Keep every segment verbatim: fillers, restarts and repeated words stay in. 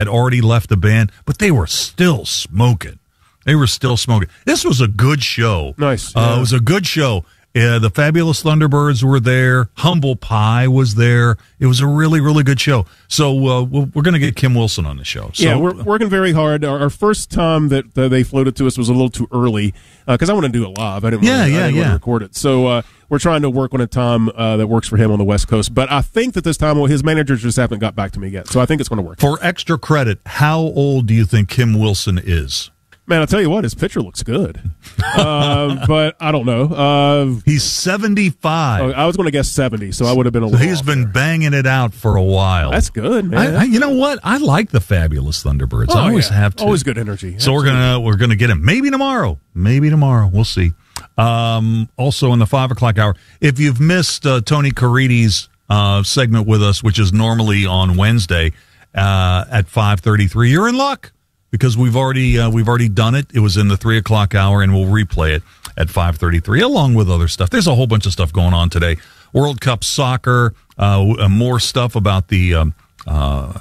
had already left the band, but they were still smoking. They were still smoking. This was a good show. Nice. Uh, yeah. It was a good show. Uh, the Fabulous Thunderbirds were there. Humble Pie was there. It was a really, really good show. So uh, we're going to get Kim Wilson on the show. So, yeah, we're working very hard. Our, our first time that uh, they floated to us was a little too early because uh, I want to do it live. I didn't, yeah, really, yeah, I didn't yeah. want to record it. So uh, we're trying to work on a time uh, that works for him on the West Coast. But I think that this time, well, his managers just haven't got back to me yet. So I think it's going to work. For extra credit, how old do you think Kim Wilson is? Man, I'll tell you what, his picture looks good. uh, but I don't know. Uh, He's seventy-five. I was going to guess seventy, so I would have been a little So he's off been there. banging it out for a while. That's good, man. I, I, you know what? I like the Fabulous Thunderbirds. Oh, I always yeah. have to. Always good energy. So Absolutely. we're gonna we're gonna get him maybe tomorrow. Maybe tomorrow. We'll see. Um, also in the five o'clock hour, if you've missed uh, Tony Caridi's uh, segment with us, which is normally on Wednesday uh, at five thirty-three, you're in luck. Because we've already uh, we've already done it. It was in the three o'clock hour, and we'll replay it at five thirty-three, along with other stuff. There's a whole bunch of stuff going on today. World Cup soccer, uh, more stuff about the um, uh,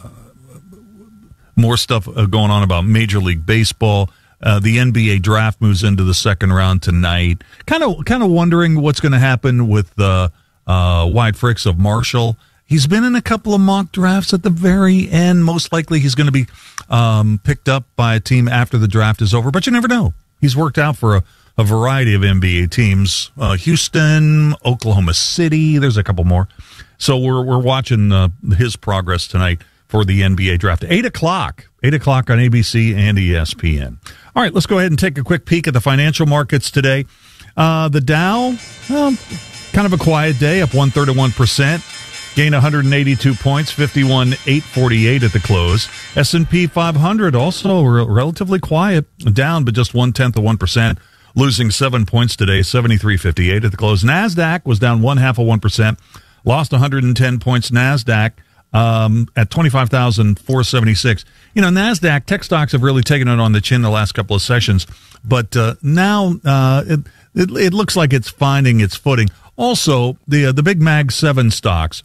more stuff going on about Major League Baseball. Uh, the N B A draft moves into the second round tonight. Kind of kind of wondering what's going to happen with uh, uh, Wyatt Fricks of Marshall. He's been in a couple of mock drafts at the very end. Most likely he's going to be um, picked up by a team after the draft is over, but you never know. He's worked out for a, a variety of N B A teams. Uh, Houston, Oklahoma City, there's a couple more. So we're we're watching uh, his progress tonight for the N B A draft. eight o'clock. eight o'clock on A B C and E S P N. All right, let's go ahead and take a quick peek at the financial markets today. Uh, the Dow, well, kind of a quiet day, up one third of one percent. Gained one hundred eighty-two points, fifty-one eight forty-eight at the close. S and P five hundred also re- relatively quiet, down but just one-tenth of one percent, losing seven points today, seventy-three fifty-eight at the close. NASDAQ was down one-half of one percent, lost one hundred ten points. NASDAQ um, at twenty-five thousand four hundred seventy-six. You know, NASDAQ, tech stocks have really taken it on the chin the last couple of sessions, but uh, now uh, it, it, it looks like it's finding its footing. Also, the uh, the big Mag seven stocks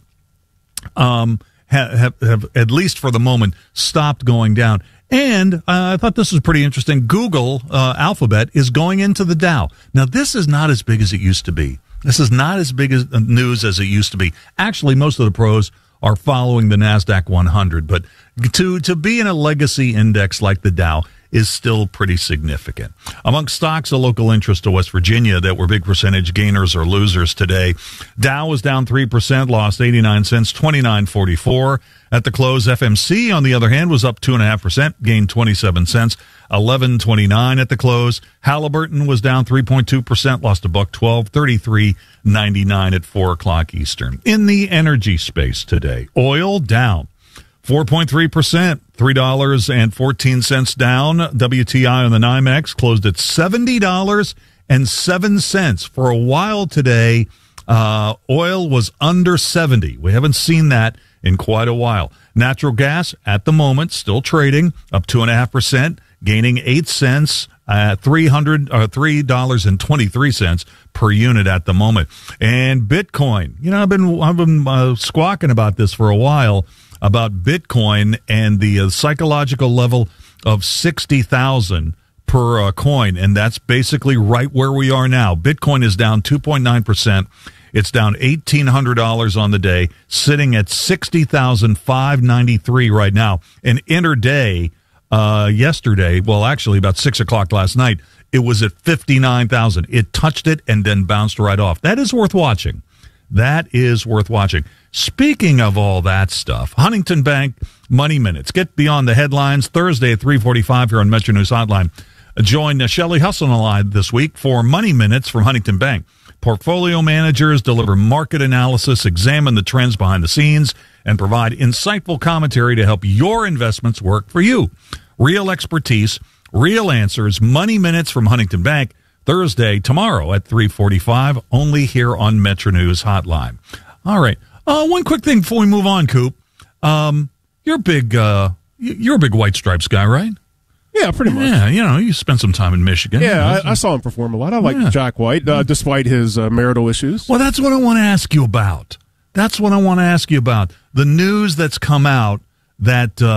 Um, have, have, at least for the moment, stopped going down. And uh, I thought this was pretty interesting. Google, uh, Alphabet, is going into the Dow. Now, this is not as big as it used to be. This is not as big as news as it used to be. Actually, most of the pros are following the NASDAQ one hundred. But to, to be in a legacy index like the Dow is still pretty significant. Among stocks of local interest to West Virginia that were big percentage gainers or losers today, Dow was down three percent, lost eighty-nine cents, twenty-nine forty-four. At the close, F M C, on the other hand, was up two point five percent, gained twenty-seven cents, eleven twenty-nine at the close. Halliburton was down three point two percent, lost a buck twelve, thirty-three ninety-nine at four o'clock Eastern. In the energy space today, oil down four point three percent, three dollars and fourteen cents down. W T I on the NYMEX closed at seventy dollars and seven cents. For a while today, uh, oil was under seventy. We haven't seen that in quite a while. Natural gas, at the moment, still trading, up two point five percent, gaining eight cents at three hundred or three dollars and twenty-three cents per unit at the moment. And Bitcoin, you know, I've been, I've been uh, squawking about this for a while, about Bitcoin and the uh, psychological level of sixty thousand per uh, coin. And that's basically right where we are now. Bitcoin is down two point nine percent. It's down eighteen hundred dollars on the day, sitting at sixty thousand five hundred ninety-three right now. And intraday, uh, yesterday, well, actually about six o'clock last night, it was at fifty-nine thousand. It touched it and then bounced right off. That is worth watching. That is worth watching. Speaking of all that stuff, Huntington Bank Money Minutes. Get beyond the headlines Thursday at three forty-five here on Metro News Hotline. Join uh, Shelley Hustle live this week for Money Minutes from Huntington Bank. Portfolio managers deliver market analysis, examine the trends behind the scenes, and provide insightful commentary to help your investments work for you. Real expertise, real answers. Money Minutes from Huntington Bank. Thursday, tomorrow at three forty-five, only here on Metro News Hotline. All right. Uh, one quick thing before we move on, Coop. Um, you're a big, uh, you're a big White Stripes guy, right? Yeah, pretty much. Yeah, you know, you spent some time in Michigan. Yeah, you know, I, I saw him perform a lot. I like Yeah. Jack White, uh, despite his uh, marital issues. Well, that's what I want to ask you about. That's what I want to ask you about. The news that's come out that uh,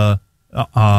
uh,